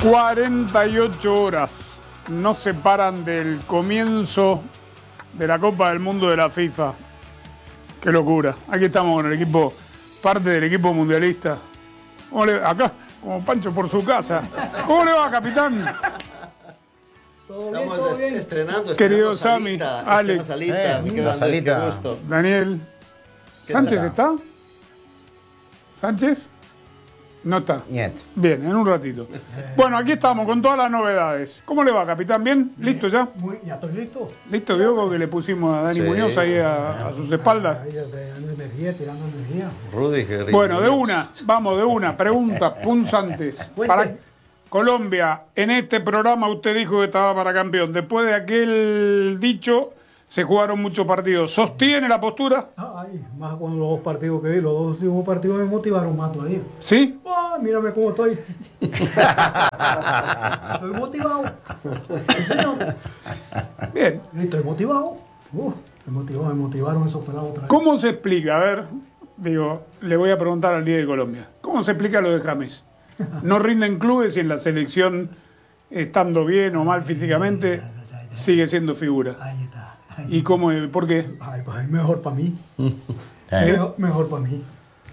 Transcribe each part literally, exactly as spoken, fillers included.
cuarenta y ocho horas nos separan del comienzo de la Copa del Mundo de la FIFA. Qué locura. Aquí estamos con el equipo, parte del equipo mundialista. ¿Cómo le, acá, como Pancho por su casa. ¿Cómo le va, capitán? ¿Todo bien, Estamos todo est bien? estrenando, Querido estrenando Sami, Salita, Alex. Salita, Eh, mi la querido Andrés, Salita. qué gusto. Daniel. ¿Qué ¿Sánchez tal? está? ¿Sánchez? No está. Niet. Bien, en un ratito. Bueno, aquí estamos con todas las novedades. ¿Cómo le va, capitán? ¿Bien? ¿Listo ya? Muy, ¿Ya estoy listo? ¿Listo, Diogo, que le pusimos a Dani Sí. Muñoz ahí a, a sus espaldas? Ahí, tirando energía, tirando energía. Rudiger. Bueno, de una, vamos, de una. Preguntas punzantes. Para Colombia, en este programa usted dijo que estaba para campeón. Después de aquel dicho, se jugaron muchos partidos. ¿Sostiene la postura? Ay, más con los dos partidos que vi, los dos últimos partidos me motivaron más todavía. ¿Sí? Ah, mírame cómo estoy. Estoy motivado. Sí, señor. Bien. Estoy motivado. Uh, me motivó, me motivaron esos pelados otra vez. ¿Cómo se explica? A ver, digo, le voy a preguntar al diez de Colombia. ¿Cómo se explica lo de James? No rinden clubes y en la selección, estando bien o mal físicamente, sigue siendo figura. Ahí está. Ahí. ¿Y cómo? ¿Por qué? Ay, pues es mejor para mí. Sí. Mejor, mejor para mí.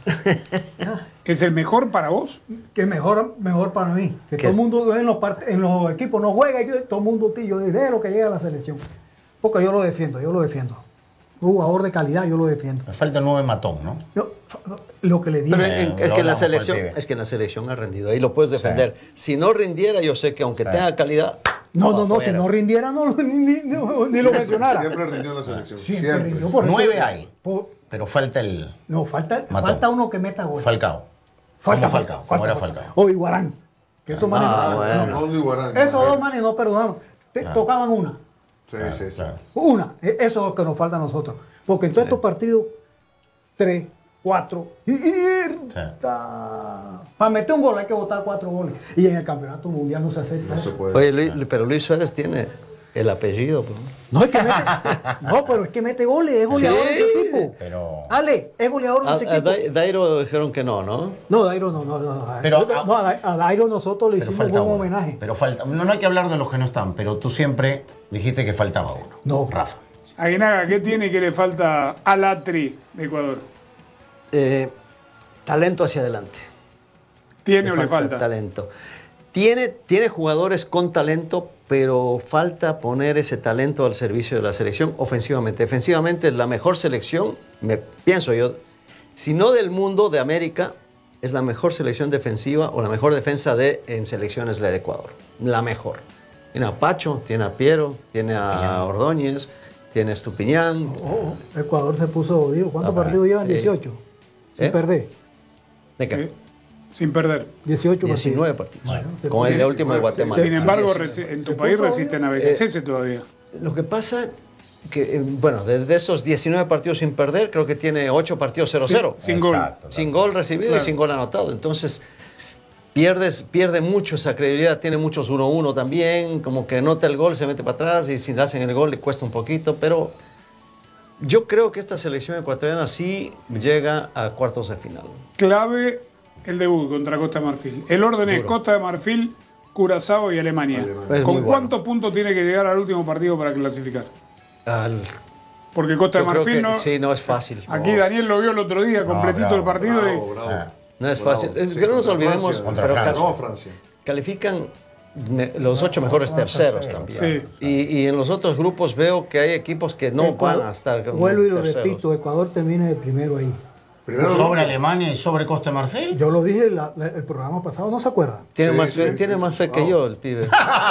¿Es el mejor para vos? Que mejor, mejor para mí. Que ¿Qué todo el es? mundo en los, part- en los equipos no juega y que todo el mundo tío de lo que llega a la selección. Porque yo lo defiendo, yo lo defiendo. Un jugador de calidad, yo lo defiendo. Me falta un nueve matón, ¿no? Yo, lo que le digo. Pero Eh, en- lo es que en la hablamos con el selección, pibe. es que en la selección ha rendido, ahí lo puedes defender. Si no rindiera, yo sé que aunque tenga calidad, No, no, no, afuera. si no rindiera, no, lo- ni, ni- no, ni lo mencionara. Siempre rindió en la selección. Siempre Siempre. rindió, por eso- Nueve hay. por- Pero falta el no, falta, Matón. falta uno que meta gol. Falcao. Falta Como Falcao, como era Falcao. O Iguarán. Que esos manes Ah, no- bueno. no- Rondo y Guarán. esos dos manes no perdonaron. Te- Tocaban una. Sí, sí, sí. Claro. Una. E- Eso es lo que nos falta a nosotros. Porque en todos estos partidos, tres, cuatro. Y, y- mierda. Para meter un gol hay que botar cuatro goles. Y en el campeonato mundial no se acepta. No se eso. puede. oye, Luis- pero Luis Suárez tiene el apellido. pues. No, es que mete, no, pero es que mete goles, es goleador Sí. ese tipo. Pero- Ale, es goleador de A, ese a equipo. Dai- Dairo dijeron que no, ¿no? No, Dairo no, no, no. no. Pero- no, a, a Dairo nosotros le Pero hicimos falta buen uno. homenaje. Pero falta. No, no hay que hablar de los que no están, pero tú siempre dijiste que faltaba uno. No. Rafa. Aguinaga, ¿qué tiene que le falta al Atri de Ecuador? Eh, talento hacia adelante. ¿Tiene o le falta? Talento. Tiene, tiene jugadores con talento, pero falta poner ese talento al servicio de la selección ofensivamente. Defensivamente es la mejor selección, me pienso yo, si no del mundo, de América, es la mejor selección defensiva o la mejor defensa de en selecciones la de Ecuador. La mejor. Tiene a Pacho, tiene a Piero, tiene a Ordóñez, tiene a Estupiñán. Oh, oh, Ecuador se puso, digo, ¿cuántos Ah, para. partidos llevan? Sí. dieciocho. Sin ¿Eh? perder. ¿De qué? Eh, Sin perder. dieciocho diecinueve partidos. partidos. Bueno, se Con el puso- último de Guatemala. Sin embargo, sí, resi- en tu se país puso resisten a B bien. G C todavía. Lo que pasa que, eh, bueno, desde esos diecinueve partidos sin perder, creo que tiene ocho partidos cero cero. Sin gol. Exacto, Sin gol recibido Claro. y sin gol anotado. Entonces, pierdes, pierde mucho esa credibilidad. Tiene muchos uno uno también. Como que anota el gol, se mete para atrás y si le hacen el gol le cuesta un poquito. Pero yo creo que esta selección ecuatoriana sí llega a cuartos de final. Clave el debut contra Costa de Marfil. El orden es Duro. Costa de Marfil, Curazao y Alemania. Alemania. Es ¿Con muy bueno. cuántos puntos tiene que llegar al último partido para clasificar? Al- Porque Costa yo de creo Marfil que no... sí, no es fácil. Aquí Daniel lo vio el otro día, completito bravo, el partido. Bravo, y... bravo. Ah. No es Bravo. fácil. Es Sí, que no nos contra olvidemos, Francia. Contra pero Francia. No, Francia. califican me- los ocho mejores terceros también. Sí. Y, y en los otros grupos veo que hay equipos que no Ecuador- van a estar con Vuelvo y lo terceros. repito, Ecuador termina de primero ahí. Primero ¿Sobre Alemania y sobre Costa de Marfil? Yo lo dije la- la- el programa pasado, ¿no se acuerdan? Tiene Sí, más sí, fe, sí. tiene más fe que Wow. yo el pibe.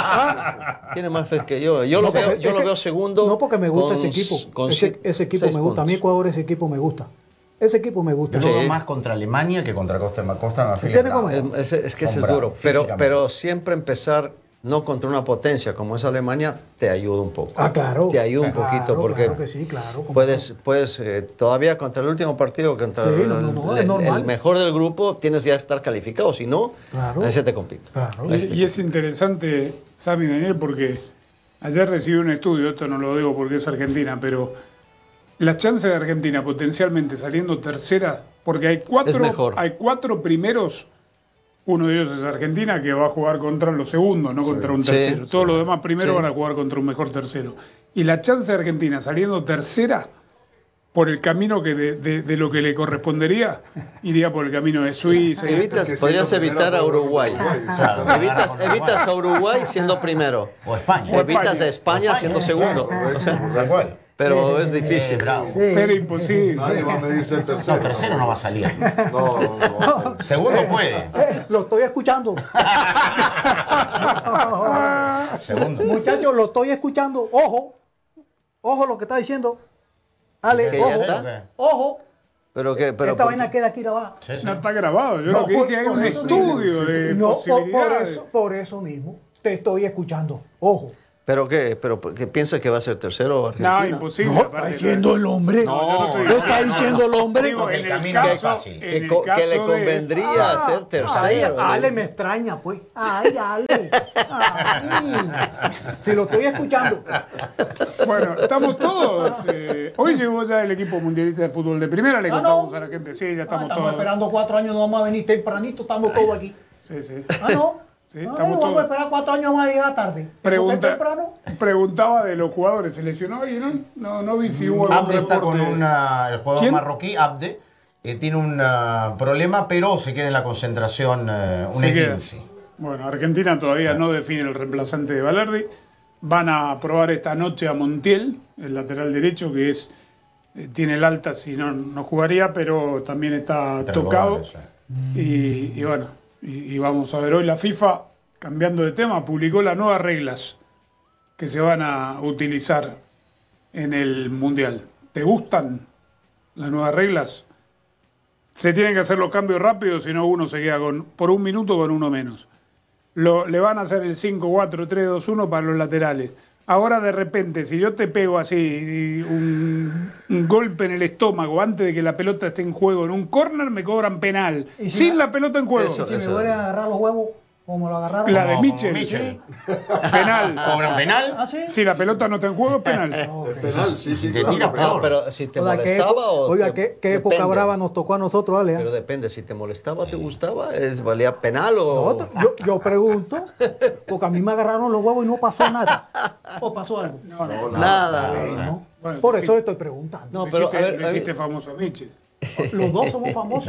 Tiene más fe que yo. Yo No, lo veo, porque- yo es lo que- veo segundo. No porque me gusta con- ese equipo. con Ese, si- ese equipo seis me gusta. A mí puntos. Ecuador ese equipo me gusta. Ese equipo me gusta. Yo lo Sí. veo más contra Alemania que contra Costa de Mar- Costa de Marfil. ¿Tiene es bravo. cómo? Es, es- es que ese Son es duro. bravos, Pero, físicamente. pero siempre empezar no contra una potencia como es Alemania te ayuda un poco. Ah, claro. Te ayuda un Claro, poquito porque claro que sí, claro. como puedes, puedes eh, todavía contra el último partido, contra Sí, el, no, no, no, es el- normal. el mejor del grupo, tienes ya que estar calificado. Si no, Claro. ahí se te complica. Claro. Y, y es interesante, Sami y Daniel, porque ayer recibí un estudio, esto no lo digo porque es Argentina, pero las chances de Argentina potencialmente saliendo tercera, porque hay cuatro, Es mejor. hay cuatro primeros Uno de ellos es Argentina, que va a jugar contra los segundos, no contra un Sí, tercero. sí. Todos los demás primero Sí. van a jugar contra un mejor tercero. Y la chance de Argentina saliendo tercera, por el camino que de, de- de lo que le correspondería, iría por el camino de Suiza. y Evitas, que podrías siendo evitar a primero, Uruguay. Claro, Evitas, agarra con evitas a Uruguay. Uruguay siendo primero. O España. O evitas a España España. siendo segundo. Tal cual. Pero es Eh, difícil. bravo. Pero imposible. Nadie va a medirse el tercero. No, tercero no va a salir. No, no, no va a salir. Segundo puede. Eh, lo estoy escuchando. Segundo. Muchachos, lo estoy escuchando. Ojo. Ojo lo que está diciendo. Ale, ¿Que ya ojo. está? Ojo. Pero que, pero Esta ¿por vaina qué? queda aquí abajo. Sí, sí. No está grabado. Yo No, lo que por- dije hay por un eso estudio de No, por, por posibilidades. eso, por eso mismo. Te estoy escuchando. Ojo. ¿Pero qué? ¿Pero qué piensa que va a ser tercero Argentina? No, imposible. No, aparte, está diciendo el hombre. No, yo no estoy ¿Qué está diciendo el hombre? Digo, Porque en el el camino es caso, fácil. en Que, el co- que caso le de- convendría Ah, ser Ay, tercero. Ale me extraña, pues. Ay, Ale. Ay. Si lo estoy escuchando. Bueno, estamos todos. eh, hoy llegó ya el equipo mundialista de fútbol de primera, le Ah, contamos no. a la gente. Sí, ya Ah, estamos estamos todos. esperando cuatro años, no vamos a venir tempranito, estamos todos aquí. Sí, sí. Ah, no. Sí, No, estamos no, vamos todos. a esperar cuatro años más a llegar tarde. Pregunta, temprano? preguntaba de los jugadores, ¿se lesionó alguien? No, no, no vi si hubo algún Abde está reporte. con una, el jugador ¿Quién? marroquí, Abde, eh, tiene un ah, problema, pero se queda en la concentración eh, un Se queda. esguince. Bueno, Argentina todavía no define el reemplazante de Valerdi. Van a probar esta noche a Montiel, el lateral derecho, que es eh, tiene el alta, si no, no jugaría, pero también está Pero tocado. lo vale, Y, y bueno, y, y vamos a ver, hoy la FIFA, cambiando de tema, publicó las nuevas reglas que se van a utilizar en el Mundial. ¿Te gustan las nuevas reglas? Se tienen que hacer los cambios rápidos, si no uno se queda con, por un minuto con uno menos. Lo, le van a hacer el cinco cuatro tres dos uno para los laterales. Ahora de repente, si yo te pego así un, un golpe en el estómago antes de que la pelota esté en juego en un córner, me cobran penal. ¿Y si Sin la- la pelota en juego. Eso. Si me vuelven a agarrar los huevos, como lo agarraron. La de Como- como Mitchell. Mitchell. Penal. ¿Cobran penal? ¿Ah, sí? Si la pelota no está en juego, es penal. Es penal, sí, sí. Si te claro, tira, penal. No, pero si te Oiga, ¿qué, molestaba epo- o oiga, te- ¿qué, qué época depende. brava nos tocó a nosotros, Ale? Pero depende, si te molestaba, ¿te gustaba? ¿Es, ¿Valía penal o...? No, yo, yo pregunto, porque a mí me agarraron los huevos y no pasó nada. ¿O pasó algo? No, no. Nada. Bueno, Bueno, por sí. eso le estoy preguntando. No, Lo pero hiciste, a ver, lo a ver, hiciste famoso a Mitchell. Los dos somos famosos.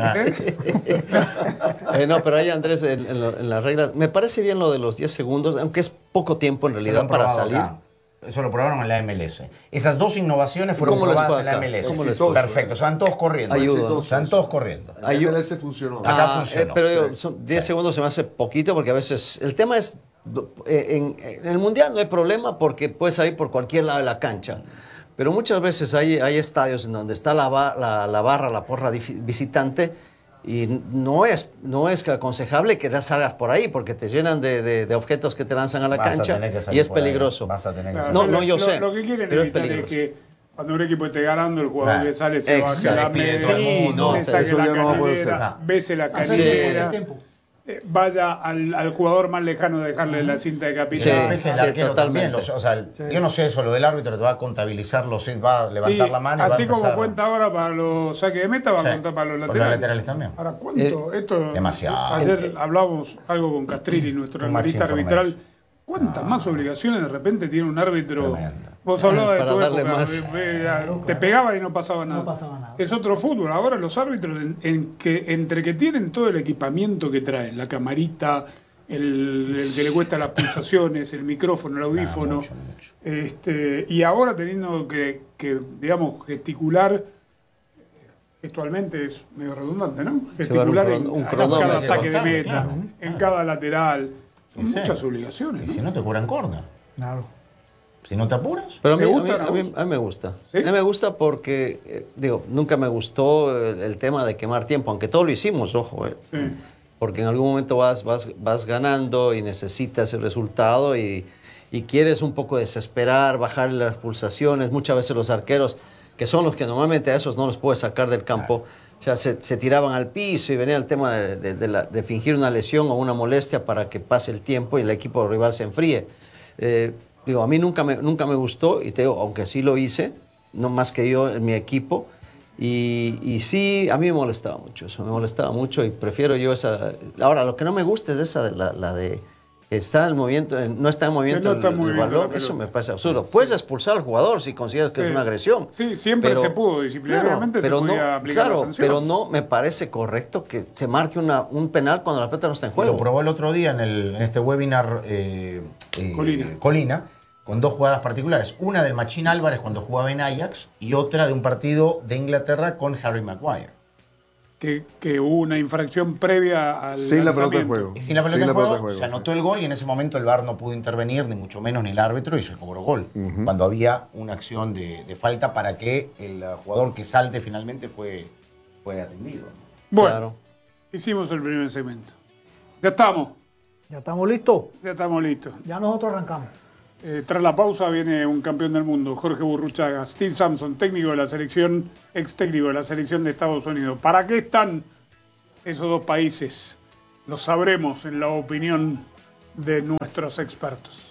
eh, no, pero ahí Andrés, en, en lo- en las reglas, me parece bien lo de los diez segundos, aunque es poco tiempo en Eso lo realidad han para probado salir. acá. Eso lo probaron en la M L S. Esas dos innovaciones fueron ¿Cómo les probadas fue en la acá? M L S. ¿Cómo les fue? Perfecto, se van todos corriendo. Ayuda, ¿no? Se van todos corriendo. La M L S funcionó. Acá Ah, funcionó, eh, pero digo, sí. son diez segundos se me hace poquito porque a veces el tema es eh, en, en el mundial no hay problema porque puedes salir por cualquier lado de la cancha. Pero muchas veces hay, hay estadios en donde está la, ba- la, la barra, la porra dif- visitante y no es, no es aconsejable que salgas por ahí porque te llenan de, de- de objetos que te lanzan a la Vas a cancha tener que salir y es por ahí. peligroso. Vas a tener que Claro, salir. No, lo- no, yo lo- sé, Lo que quieren pero es evitar es, peligroso. que cuando un equipo esté ganando, el jugador Claro. que sale se va Exacto. a la Se despide mesa, todo el mundo. se saque Eso la ya no va a poder ser. canillera, bese la Hacer canillera, tiempo. eh, vaya al, al jugador más lejano a dejarle la cinta de Sí. capitán. Despeje el sí, arquero totalmente. también. los- o sea, el- Yo no sé eso, lo del árbitro te va a contabilizar los va a levantar Y la mano y va a así como empezar. cuenta ahora para los saques de meta, va a Sí, contar para los por laterales. los laterales también. Ahora, ¿cuánto? Esto, demasiado. Ayer hablamos algo con Castrilli, nuestro Too much analista arbitral. information. ¿Cuántas más obligaciones de repente tiene un árbitro? Tremendo. Vos hablabas de Para tu darle época, más. ve- ve- te pegaba y no pasaba nada. No pasaba nada. Es otro fútbol. Ahora los árbitros, en, en que, entre que tienen todo el equipamiento que traen, la camarita, el, el que le cuesta las pulsaciones, el micrófono, el audífono, mucho, mucho. Este, y ahora teniendo que, que, digamos, gesticular, gestualmente es medio redundante, ¿no? Gesticular un en, cron- un en cronómetro. cada saque de Contarle, meta, claro. en cada lateral. Son Sí, sí. muchas obligaciones. Y ¿no? si no te curan corner. Claro. Si no te apuras. Pero a mí, ¿Te a gusta, mí- no? a mí- a mí me gusta. ¿Sí? A mí me gusta porque, eh, digo, nunca me gustó el, el tema de quemar tiempo, aunque todo lo hicimos, ojo, eh. Sí. Porque en algún momento vas, vas, vas ganando y necesitas el resultado y, y quieres un poco desesperar, bajar las pulsaciones. Muchas veces los arqueros, que son los que normalmente a esos no los puedes sacar del campo, o sea, se, se tiraban al piso y venía el tema de, de- de la- de fingir una lesión o una molestia para que pase el tiempo y el equipo rival se enfríe. Eh, digo, a mí nunca me, nunca me gustó y te digo, aunque sí lo hice, no más que yo en mi equipo, Y, y sí, a mí me molestaba mucho eso, me molestaba mucho y prefiero yo esa... Ahora, lo que no me gusta es esa, de la, la de... Está en movimiento, no está en movimiento no está el, el movimiento balón, la eso pelota. me parece absurdo. Puedes expulsar al jugador si consideras que Sí. es una agresión. Sí, siempre pero- se pudo, disciplinariamente claro, pero se podía no, aplicar claro, la sanción. pero no me parece correcto que se marque una, un penal cuando la pelota no está en Lo juego. probó el otro día en, el, en este webinar eh, eh, Colina. Colina, con dos jugadas particulares. Una del Machín Álvarez cuando jugaba en Ajax y otra de un partido de Inglaterra con Harry Maguire. Que, que hubo una infracción previa al Sin la pelota en lanzamiento. juego. Y sin la pelota Sin en la juego, pelota en juego, se sí. anotó el gol y en ese momento el V A R no pudo intervenir, ni mucho menos ni el árbitro, y se cobró gol. Cuando había una acción de, de falta para que el uh, jugador que salte finalmente fue, fue atendido. Bueno, Claro. hicimos el primer segmento. Ya estamos, Ya estamos listos. ya estamos listos. Ya nosotros arrancamos. Eh, tras la pausa viene un campeón del mundo, Jorge Burruchaga, Steve Sampson, técnico de la selección, ex técnico de la selección de Estados Unidos. ¿Para qué están esos dos países? Lo sabremos en la opinión de nuestros expertos.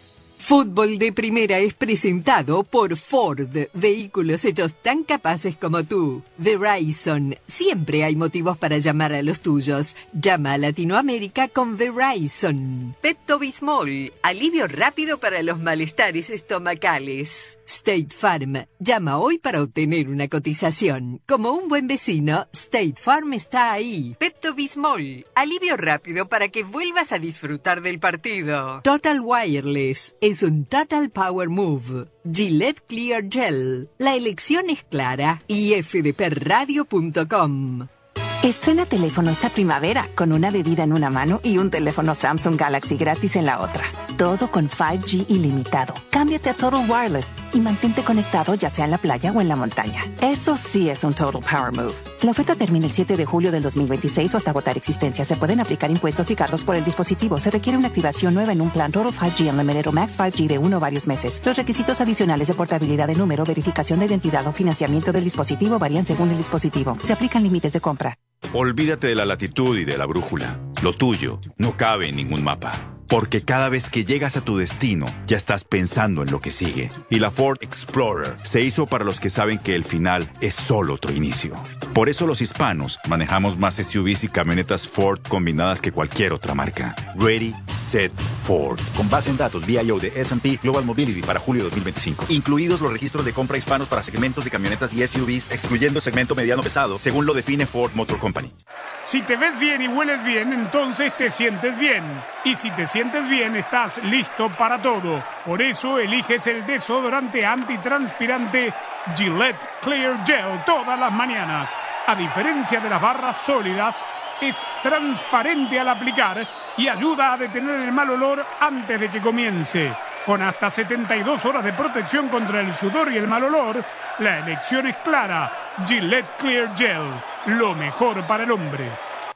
Fútbol de Primera es presentado por Ford, vehículos hechos tan capaces como tú. Verizon, siempre hay motivos para llamar a los tuyos. Llama a Latinoamérica con Verizon. Pepto Bismol, alivio rápido para los malestares estomacales. State Farm, llama hoy para obtener una cotización. Como un buen vecino, State Farm está ahí. Pepto Bismol, alivio rápido para que vuelvas a disfrutar del partido. Total Wireless, es un Total Power Move. Gillette Clear Gel, la elección es clara. y f d p radio punto com. Estrena teléfono esta primavera con una bebida en una mano y un teléfono Samsung Galaxy gratis en la otra. Todo con cinco G ilimitado. Cámbiate a Total Wireless y mantente conectado ya sea en la playa o en la montaña. Eso sí es un Total Power Move. La oferta termina el siete de julio del dos mil veintiséis o hasta agotar existencia. Se pueden aplicar impuestos y cargos por el dispositivo. Se requiere una activación nueva en un plan Total cinco G Unlimited o Max cinco G de uno o varios meses. Los requisitos adicionales de portabilidad de número, verificación de identidad o financiamiento del dispositivo varían según el dispositivo. Se aplican límites de compra. Olvídate de la latitud y de la brújula. Lo tuyo no cabe en ningún mapa. Porque cada vez que llegas a tu destino, ya estás pensando en lo que sigue. Y la Ford Explorer se hizo para los que saben que el final es solo otro inicio. Por eso los hispanos manejamos más S U Vs y camionetas Ford combinadas que cualquier otra marca. Ready, Set, Ford. Con base en datos V I O de S and P Global Mobility para julio dos mil veinticinco. Incluidos los registros de compra hispanos para segmentos de camionetas y S U Vs, excluyendo segmento mediano pesado, según lo define Ford Motor Company. Si te ves bien y hueles bien, entonces te sientes bien. Y si te sientes bien, estás listo para todo. Por eso eliges el desodorante antitranspirante Gillette Clear Gel todas las mañanas. A diferencia de las barras sólidas, es transparente al aplicar y ayuda a detener el mal olor antes de que comience. Con hasta setenta y dos horas de protección contra el sudor y el mal olor, la elección es clara. Gillette Clear Gel, lo mejor para el hombre.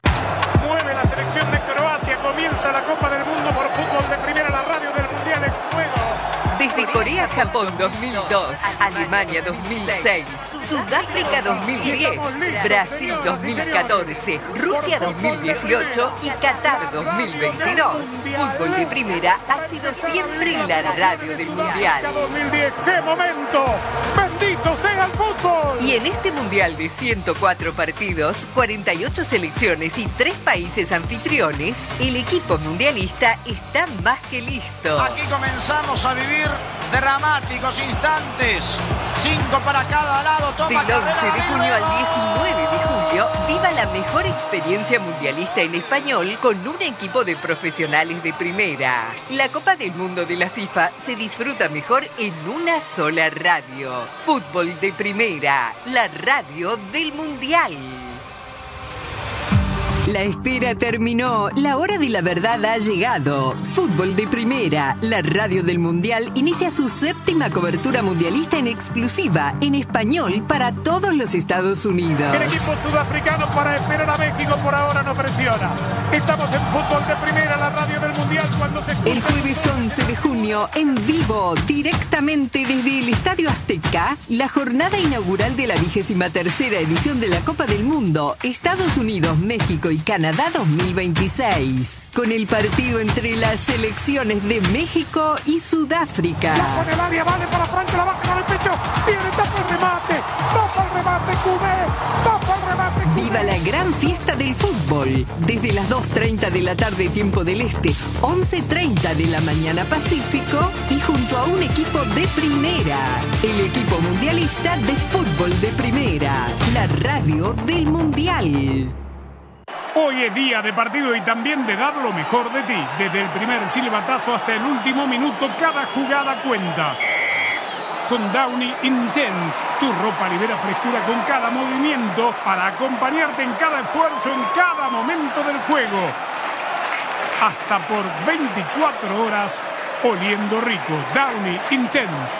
Mueve la selección de Croacia, comienza la Copa del Mundo por fútbol de primera, la radio del Mundial en juego. Desde Corea-Japón dos mil dos, Alemania dos mil seis, Sudáfrica dos mil diez, Brasil dos mil catorce, Rusia dos mil dieciocho y Qatar dos mil veintidós. Fútbol de primera ha sido siempre la radio del Mundial. dos mil diez, ¡qué momento! ¡Bendito sea el fútbol! Y en este Mundial de ciento cuatro partidos, cuarenta y ocho selecciones y tres países anfitriones, el equipo mundialista está más que listo. Aquí comenzamos a vivir dramáticos instantes. Cinco para cada lado. Toma Del once de junio al diecinueve de julio, viva la mejor experiencia mundialista en español con un equipo de profesionales de primera. La Copa del Mundo de la FIFA se disfruta mejor en una sola radio. Fútbol de primera, la radio del Mundial. La espera terminó, la hora de la verdad ha llegado. Fútbol de primera, la radio del Mundial inicia su séptima cobertura mundialista en exclusiva, en español, para todos los Estados Unidos. El equipo sudafricano para esperar a México por ahora no presiona. Estamos en Fútbol de primera, la radio del Mundial, cuando se escucha... El jueves once de junio, en vivo, directamente desde el Estadio Azteca, la jornada inaugural de la vigésima tercera edición de la Copa del Mundo, Estados Unidos, México y Canadá dos mil veintiséis, con el partido entre las selecciones de México y Sudáfrica. La pone el área, vale para Franco, la baja con el pecho, viene, tapa el remate, tapa el remate. remate, Cubé. Va por remate, Cubé. Viva la gran fiesta del fútbol. Desde las dos treinta de la tarde, tiempo del Este, once treinta de la mañana Pacífico, y junto a un equipo de primera. El equipo mundialista de fútbol de primera. La radio del Mundial. Hoy es día de partido y también de dar lo mejor de ti. Desde el primer silbatazo hasta el último minuto, cada jugada cuenta. Con Downy Intense, tu ropa libera frescura con cada movimiento para acompañarte en cada esfuerzo, en cada momento del juego. Hasta por veinticuatro horas, oliendo rico. Downy Intense.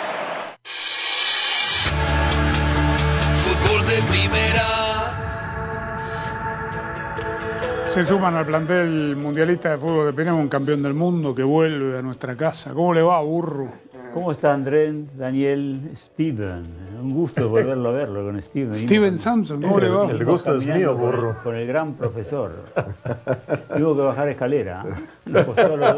Fútbol de primera. Se suman al plantel mundialista de fútbol de primera un campeón del mundo que vuelve a nuestra casa. ¿Cómo le va, burro? ¿Cómo está Andrés, Daniel, Steven? Un gusto volverlo a verlo con Steven. Steven Samson, ¿cómo le va? El gusto es mío, burro. Con el gran profesor. Tuvo que bajar escalera. Nos costó los